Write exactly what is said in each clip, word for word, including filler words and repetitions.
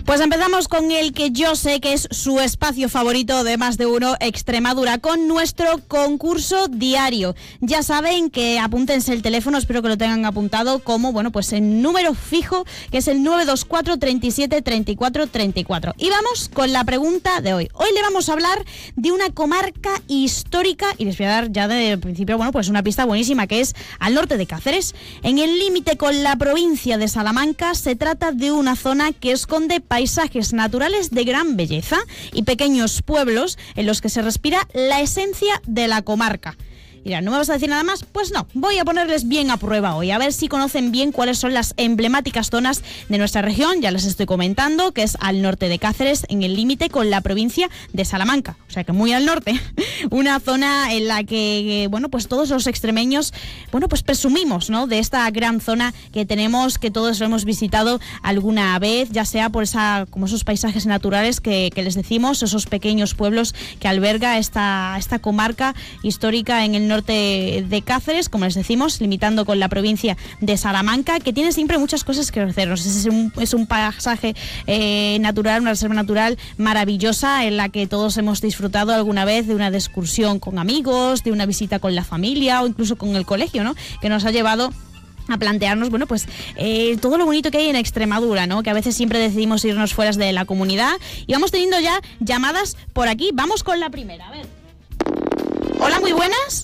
Pues empezamos con el que yo sé que es su espacio favorito de más de uno, Extremadura, con nuestro concurso diario. Ya saben que apúntense el teléfono, espero que lo tengan apuntado como, bueno, pues el número fijo, que es el nueve dos cuatro, treinta y siete, treinta y cuatro, treinta y cuatro. Y vamos con la pregunta de hoy. Hoy le vamos a hablar de una comarca histórica, y les voy a dar ya de principio, bueno, pues una pista buenísima, que es al norte de Cáceres. En el límite con la provincia de Salamanca, se trata de una zona que esconde paisajes naturales de gran belleza y pequeños pueblos en los que se respira la esencia de la comarca. Mira, ¿no me vas a decir nada más? Pues no, voy a ponerles bien a prueba hoy, a ver si conocen bien cuáles son las emblemáticas zonas de nuestra región. Ya les estoy comentando que es al norte de Cáceres, en el límite con la provincia de Salamanca, o sea que muy al norte. Una zona en la que, bueno, pues todos los extremeños, bueno, pues presumimos, ¿no?, de esta gran zona que tenemos, que todos lo hemos visitado alguna vez, ya sea por esa, como esos paisajes naturales que, que les decimos, esos pequeños pueblos que alberga esta, esta comarca histórica en el norte de Cáceres, como les decimos, limitando con la provincia de Salamanca, que tiene siempre muchas cosas que ofrecernos. Es un, es un paisaje eh, natural, una reserva natural maravillosa en la que todos hemos disfrutado alguna vez de una excursión con amigos, de una visita con la familia o incluso con el colegio, ¿no?, que nos ha llevado a plantearnos, bueno, pues eh, todo lo bonito que hay en Extremadura, ¿no?, que a veces siempre decidimos irnos fuera de la comunidad. Y vamos teniendo ya llamadas por aquí. Vamos con la primera, a ver. Hola, muy buenas.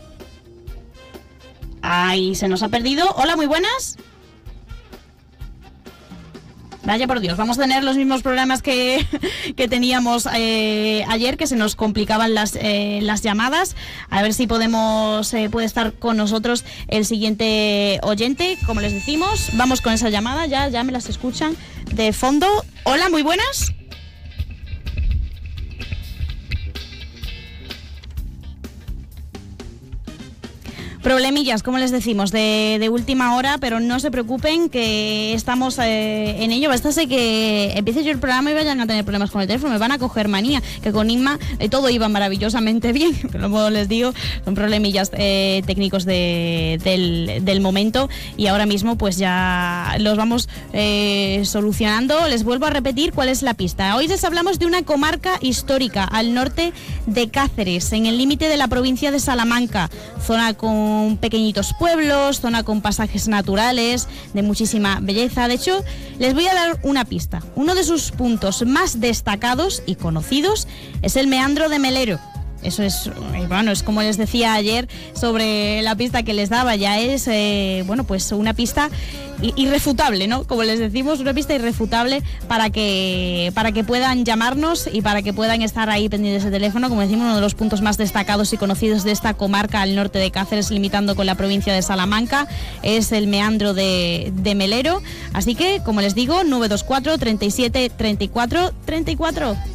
Ay, se nos ha perdido. Hola, muy buenas. Vaya por Dios, vamos a tener los mismos problemas que, que teníamos eh, ayer, que se nos complicaban las, eh, las llamadas. A ver si podemos eh, puede estar con nosotros el siguiente oyente. Como les decimos, vamos con esa llamada, ya, ya me las escuchan de fondo. Hola, muy buenas. Problemillas, como les decimos, de, de última hora, pero no se preocupen que estamos eh, en ello. Bastase que empiece yo el programa y vayan a tener problemas con el teléfono, me van a coger manía, que con Inma eh, todo iba maravillosamente bien, pero como les digo, son problemillas eh, técnicos de, del, del momento, y ahora mismo pues ya los vamos eh, solucionando. Les vuelvo a repetir cuál es la pista. Hoy les hablamos de una comarca histórica al norte de Cáceres, en el límite de la provincia de Salamanca, zona con pequeñitos pueblos, zona con pasajes naturales de muchísima belleza. De hecho, les voy a dar una pista. Uno de sus puntos más destacados y conocidos es el meandro de Melero. Eso es, bueno, es como les decía ayer sobre la pista que les daba, ya es, eh, bueno, pues una pista irrefutable, ¿no? Como les decimos, una pista irrefutable para que para que puedan llamarnos y para que puedan estar ahí pendientes de teléfono. Como decimos, uno de los puntos más destacados y conocidos de esta comarca al norte de Cáceres, limitando con la provincia de Salamanca, es el meandro de, de Melero. Así que, como les digo, nueve dos cuatro, treinta y siete, treinta y cuatro, treinta y cuatro.